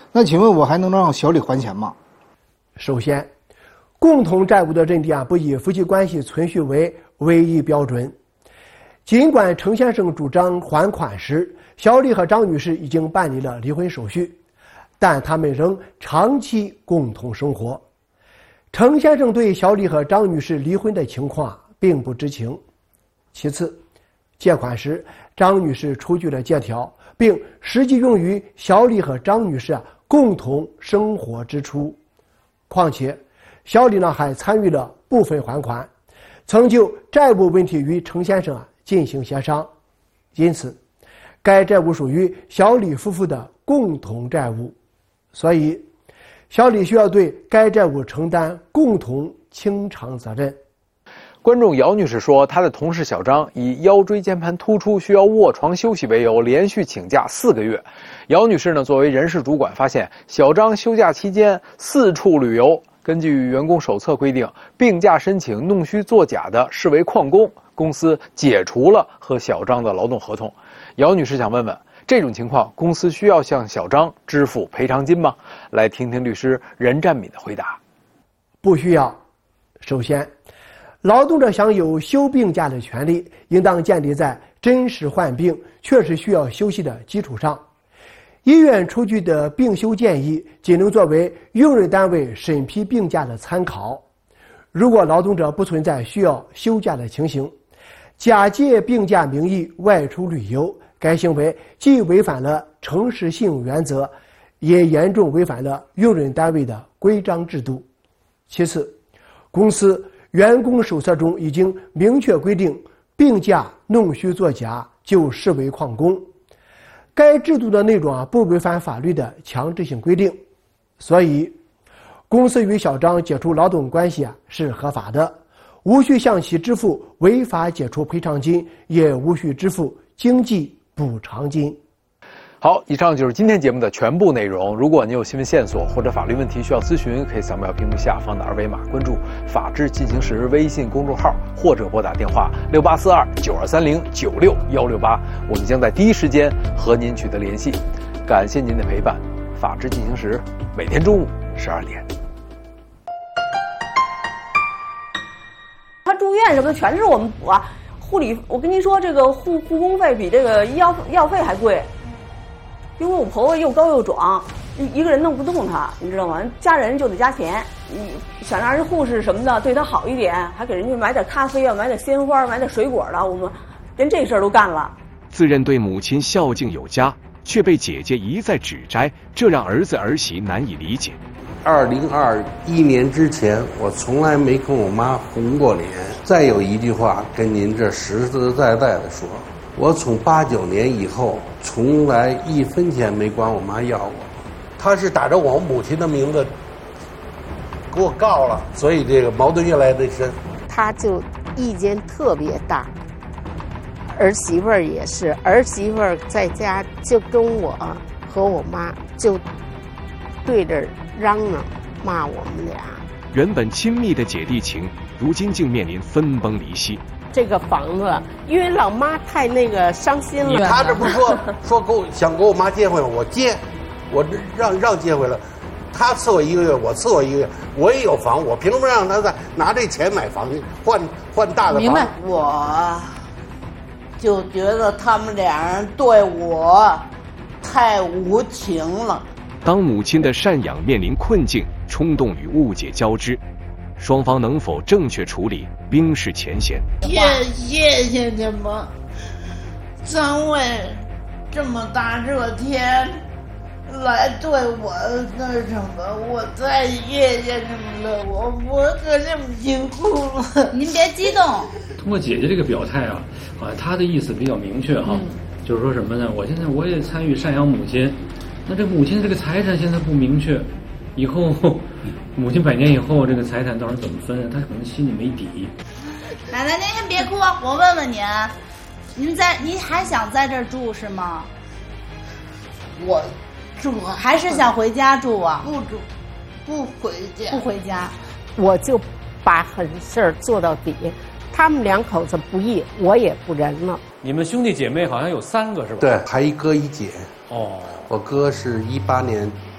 那请问我还能让小李还钱吗？ 首先，共同债务的认定不以夫妻关系存续为唯一标准。尽管程先生主张还款时，小李和张女士已经办理了离婚手续，但他们仍长期共同生活。程先生对小李和张女士离婚的情况并不知情。其次，借款时张女士出具了借条，并实际用于小李和张女士共同生活支出。况且，小李还参与了部分还款，曾就债务问题与程先生进行协商，因此，该债务属于小李夫妇的共同债务，所以，小李需要对该债务承担共同清偿责任。 观众姚女士说，她的同事小张以腰椎间盘突出需要卧床休息为由，连续请假4个月。姚女士作为人事主管，发现小张休假期间四处旅游。根据员工手册规定，病假申请弄虚作假的视为旷工，公司解除了和小张的劳动合同。姚女士想问问，这种情况公司需要向小张支付赔偿金吗？来听听律师任占敏的回答。 不需要。首先，劳动者享有休病假的权利，应当建立在真实患病、确实需要休息的基础上。医院出具的病休建议仅能作为用人单位审批病假的参考。如果劳动者不存在需要休假的情形，假借病假名义外出旅游，该行为既违反了诚实信用原则，也严重违反了用人单位的规章制度。其次，公司员工手册中已经明确规定，病假弄虚作假就视为旷工。该制度的内容不违反法律的强制性规定，所以公司与小张解除劳动关系是合法的，无需向其支付违法解除赔偿金，也无需支付经济补偿金。 好，以上就是今天节目的全部内容。如果你有新闻线索或者法律问题需要咨询，可以扫描屏幕下方的二维码，关注“法治进行时”微信公众号，或者拨打电话6842-9230-96168，我们将在第一时间和您取得联系。感谢您的陪伴，法治进行时每天中午12点。 他住院什么的全是我们补啊，护理，我跟您说，这个护工费比这个医药费还贵。因为我婆婆又高又壮，一个人弄不动她，你知道吗？家人就得加钱，你想让人护士什么的对她好一点，还给人家买点咖啡啊，买点鲜花，买点水果的，我们连这事儿都干了。 自认对母亲孝敬有加，却被姐姐一再指摘，这让儿子儿媳难以理解。 2021年之前，我从来没跟我妈红过脸。再有一句话跟您这实实在在的说，我从89年以后，从来1分钱没管我妈要过。她是打着我母亲的名字给我告了，所以这个矛盾越来越深。 她就意见特别大，儿媳妇儿也是，儿媳妇儿在家就跟我和我妈就对着嚷嚷骂我们俩。 原本亲密的姐弟情，如今竟面临分崩离析。 这个房子，因为老妈太那个伤心了。 他这不是说想给我妈接回来，我接，我让接回来。他伺候1个月，我伺候1个月，我也有房，我凭什么让他再拿这钱买房去换大的房？ 明白，我就觉得他们俩人对我太无情了。 当母亲的赡养面临困境，冲动与误解交织，双方能否正确处理，冰释前嫌。 谢谢你们，3位这么大热天来对我那什么，我再谢谢你们了，我可这么辛苦了。 您别激动。 通过姐姐这个表态她的意思比较明确就是说什么呢？我现在我也参与赡养母亲，那这母亲这个财产现在不明确，以后母亲100年以后这个财产到时候怎么分，她可能心里没底。 奶奶，您先别哭，我问问您，您还想在这儿住是吗？ 我住还是想回家住啊？ 不住，不回家， 不回家。 我就把狠事儿做到底，他们2口子不义，我也不仁了。 你们兄弟姐妹好像有3个是吧？ 对，还一哥一姐。 哦， 我哥是18年